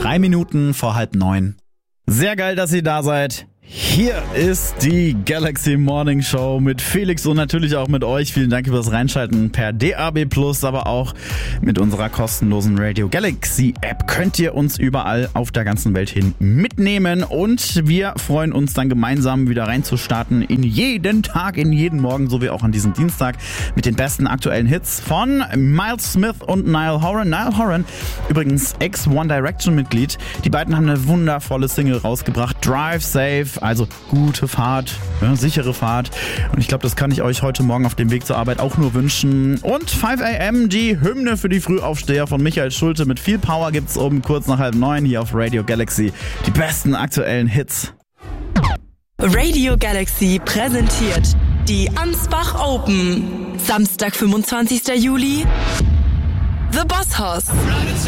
3 Minuten vor 8:30. Sehr geil, dass ihr da seid. Hier ist die Galaxy Morning Show mit Felix und natürlich auch mit euch. Vielen Dank fürs Reinschalten per DAB+, aber auch mit unserer kostenlosen Radio Galaxy App könnt ihr uns überall auf der ganzen Welt hin mitnehmen und wir freuen uns dann gemeinsam wieder reinzustarten in jeden Tag, in jeden Morgen, so wie auch an diesem Dienstag mit den besten aktuellen Hits von Miles Smith und Niall Horan. Niall Horan, übrigens Ex-One Direction Mitglied. Die beiden haben eine wundervolle Single rausgebracht, Drive Safe. Also gute Fahrt, ja, sichere Fahrt. Und ich glaube, das kann ich euch heute Morgen auf dem Weg zur Arbeit auch nur wünschen. Und 5 AM, die Hymne für die Frühaufsteher von Michael Schulte. Mit viel Power gibt's um kurz nach 8:30 hier auf Radio Galaxy. Die besten aktuellen Hits. Radio Galaxy präsentiert die Ansbach Open. Samstag, 25. Juli. The Boss House.